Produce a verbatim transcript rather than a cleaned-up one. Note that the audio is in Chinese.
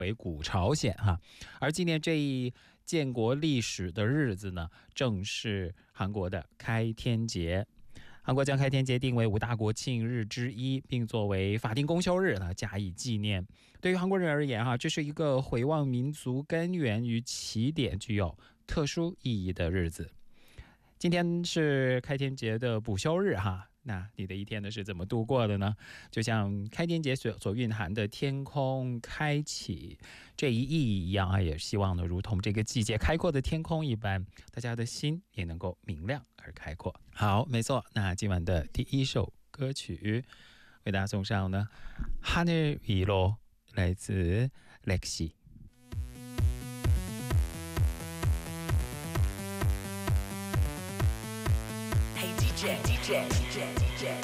为古朝鲜哈。而今年这一建国历史的日子呢，正是韩国的开天节。韩国将开天节定为五大国庆日之一，并作为法定公休日呢加以纪念。对于韩国人而言哈，这是一个回望民族根源与起点具有特殊意义的日子。今天是开天节的补休日哈，那你的一天呢是怎么度过的呢？就像开天节所所蕴含的天空开启这一意义一样啊，也希望呢，如同这个季节开阔的天空一般，大家的心也能够明亮而开阔。好，没错，那今晚的第一首歌曲为大家送上呢，하늘 위로来自 Lexi。 Hey D J, D J, D J, D J.